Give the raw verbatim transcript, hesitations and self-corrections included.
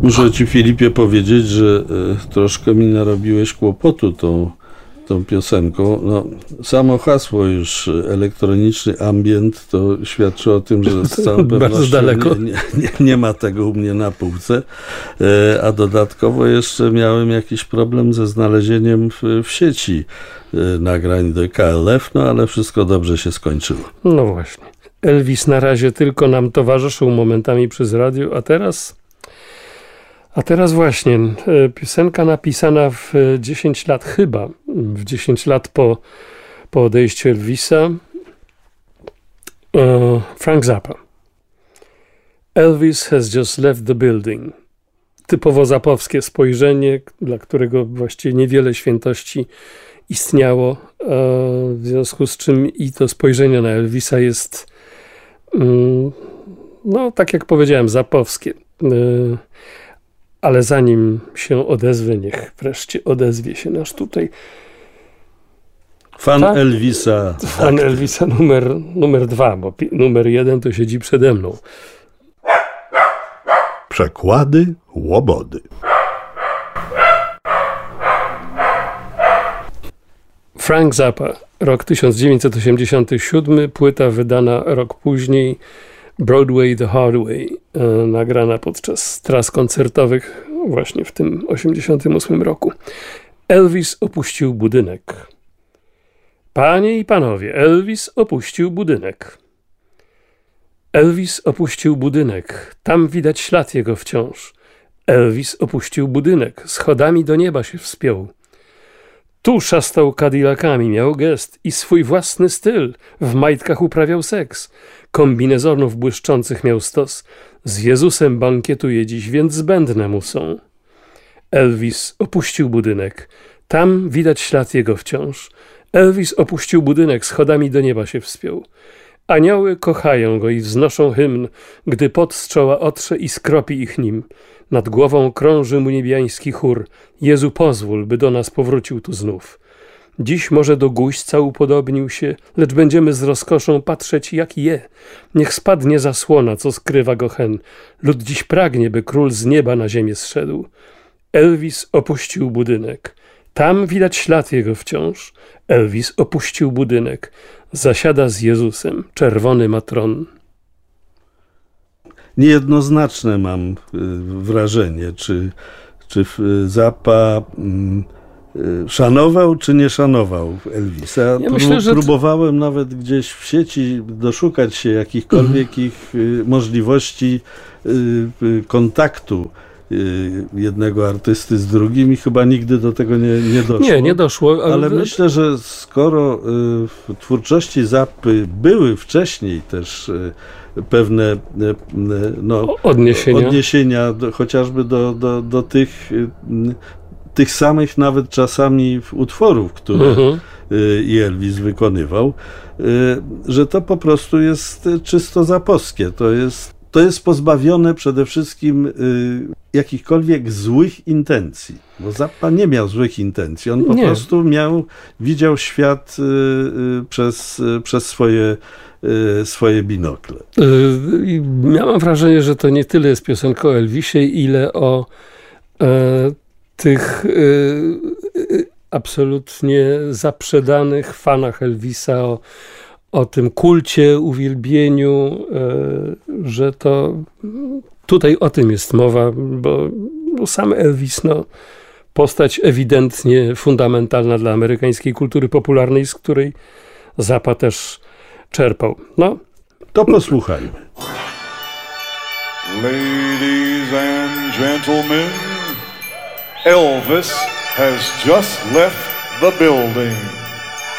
Muszę ci, Filipie, powiedzieć, że y, troszkę mi narobiłeś kłopotu tą, tą piosenką. No, samo hasło już elektroniczny ambient to świadczy o tym, że z całą pewnością daleko. Nie, nie, nie ma tego u mnie na półce. Y, a dodatkowo jeszcze miałem jakiś problem ze znalezieniem w, w sieci y, nagrań do K L F, no ale wszystko dobrze się skończyło. No właśnie. Elvis na razie tylko nam towarzyszył momentami przez radio, a teraz... A teraz właśnie piosenka napisana w dziesięć lat, chyba w dziesięć lat po, po odejściu Elvisa. Frank Zappa. Elvis has just left the building. Typowo zapowskie spojrzenie, dla którego właściwie niewiele świętości istniało, w związku z czym i to spojrzenie na Elvisa jest, no tak jak powiedziałem, zapowskie. Ale zanim się odezwę, niech wreszcie odezwie się nasz tutaj Fan tak? Elvisa. Fan tak. Elvisa numer, numer dwa, bo pi- numer jeden to siedzi przede mną. Przekłady Łobody. Frank Zappa, rok tysiąc dziewięćset osiemdziesiąty siódmy, płyta wydana rok później, Broadway the Hard Way, e, nagrana podczas tras koncertowych właśnie w tym osiemdziesiątym ósmym roku. Elvis opuścił budynek. Panie i panowie, Elvis opuścił budynek. Elvis opuścił budynek. Tam widać ślad jego wciąż. Elvis opuścił budynek. Schodami do nieba się wspiął. Tu szastał Cadillacami, miał gest i swój własny styl. W majtkach uprawiał seks. Kombinezonów błyszczących miał stos. Z Jezusem bankietuje dziś, więc zbędne mu są. Elvis opuścił budynek. Tam widać ślad jego wciąż. Elvis opuścił budynek, schodami do nieba się wspiął. Anioły kochają go i wznoszą hymn, gdy pot z czoła otrze i skropi ich nim. Nad głową krąży mu niebiański chór. Jezu, pozwól, by do nas powrócił tu znów. Dziś może do guźca upodobnił się, lecz będziemy z rozkoszą patrzeć, jak je. Niech spadnie zasłona, co skrywa go hen. Lud dziś pragnie, by król z nieba na ziemię zszedł. Elvis opuścił budynek. Tam widać ślad jego wciąż. Elvis opuścił budynek. Zasiada z Jezusem. Czerwony ma tron. Niejednoznaczne mam wrażenie, czy, czy Zappa szanował, czy nie szanował Elvisa. Ja Prób, myślę, że próbowałem to... nawet gdzieś w sieci doszukać się jakichkolwiek mhm. ich możliwości kontaktu jednego artysty z drugim i chyba nigdy do tego nie, nie doszło. Nie, nie doszło. Ale, ale myślę, że skoro w twórczości Zappy były wcześniej też pewne no, odniesienia, odniesienia do, chociażby do, do, do tych, tych samych nawet czasami utworów, które mhm. i Elvis wykonywał, że to po prostu jest czysto zapowskie. To jest To jest pozbawione przede wszystkim y, jakichkolwiek złych intencji. Bo Zappa nie miał złych intencji. On po nie. prostu miał, widział świat y, y, przez, y, przez swoje, y, swoje binokle. Yy, miałem wrażenie, że to nie tyle jest piosenka o Elvisie, ile o e, tych e, absolutnie zaprzedanych fanach Elvisa, o o tym kulcie, uwielbieniu, że to tutaj o tym jest mowa, bo sam Elvis, no, postać ewidentnie fundamentalna dla amerykańskiej kultury popularnej, z której Zappa też czerpał. No, to posłuchajmy. Ladies and gentlemen, Elvis has just left the building.